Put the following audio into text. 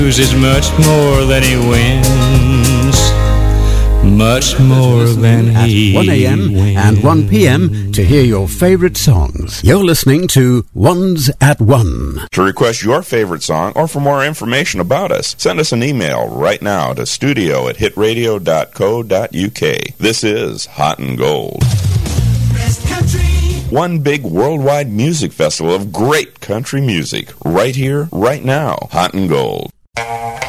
loses much more than he wins. Much more than he at 1 a.m. and 1 p.m. to hear your favorite songs. You're listening to Ones at 1. To request your favorite song or for more information about us, send us an email right now to studio@hitradio.co.uk. This is Hot and Gold. One big worldwide music festival of great country music, right here, right now. Hot and Gold.